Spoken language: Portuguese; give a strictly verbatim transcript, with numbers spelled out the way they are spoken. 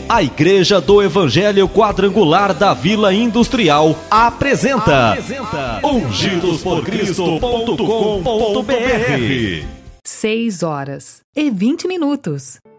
A Igreja do Evangelho Quadrangular da Vila Industrial apresenta, apresenta ungidos por cristo ponto com ponto br. seis horas e vinte minutos.